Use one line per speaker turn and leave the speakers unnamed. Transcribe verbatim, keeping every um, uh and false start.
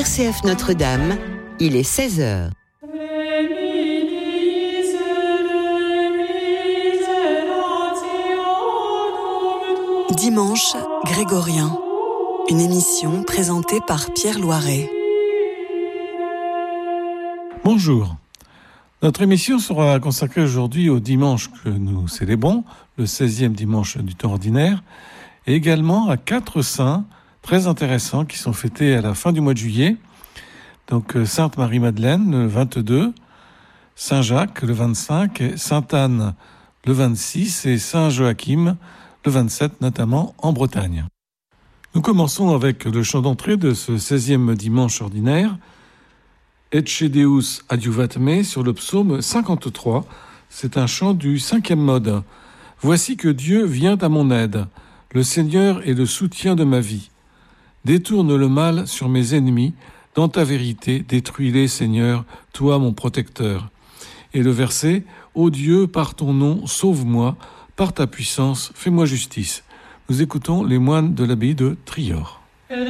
R C F Notre-Dame, il est seize heures.
Dimanche grégorien, une émission présentée par Pierre Loiret.
Bonjour. Notre émission sera consacrée aujourd'hui au dimanche que nous célébrons, le seizième dimanche du temps ordinaire, et également à quatre saints très intéressants qui sont fêtés à la fin du mois de juillet. Donc Sainte Marie-Madeleine le vingt-deux, Saint Jacques le vingt-cinq, et Sainte Anne le vingt-six et Saint Joachim le vingt-sept, notamment en Bretagne. Nous commençons avec le chant d'entrée de ce seizième dimanche ordinaire, Ecce Deus adiuvat me, sur le psaume cinquante-trois. C'est un chant du cinquième mode. Voici que Dieu vient à mon aide. Le Seigneur est le soutien de ma vie. Détourne le mal sur mes ennemis. Dans ta vérité, détruis-les, Seigneur, toi mon protecteur. Et le verset, ô Dieu, par ton nom, sauve-moi. Par ta puissance, fais-moi justice. Nous écoutons les moines de l'abbaye de Trior.